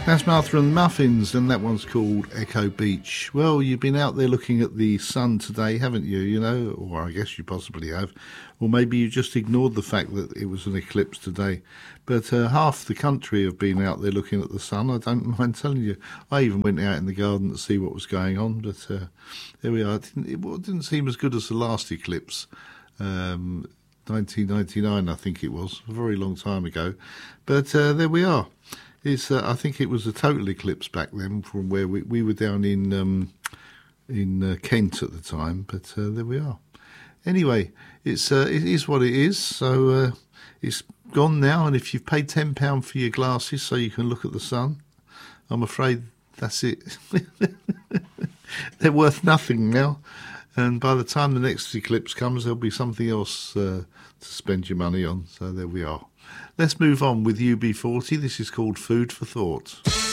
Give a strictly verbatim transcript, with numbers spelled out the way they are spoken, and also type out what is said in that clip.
That's Martha and the Muffins, and that one's called Echo Beach. Well, you've been out there looking at the sun today, haven't you? You know, or I guess you possibly have. Or maybe you just ignored the fact that it was an eclipse today. But uh, half the country have been out there looking at the sun, I don't mind telling you. I even went out in the garden to see what was going on, but uh, there we are. It didn't, it didn't seem as good as the last eclipse. Um, nineteen ninety-nine, I think it was, a very long time ago. But uh, there we are. It's, uh, I think it was a total eclipse back then from where we, we were down in um, in uh, Kent at the time, but uh, there we are. Anyway, it's uh, it is what it is, so uh, it's gone now, and if you've paid ten pounds for your glasses so you can look at the sun, I'm afraid that's it. They're worth nothing now, and by the time the next eclipse comes, there'll be something else uh, to spend your money on, so there we are. Let's move on with U B forty. This is called Food for Thought.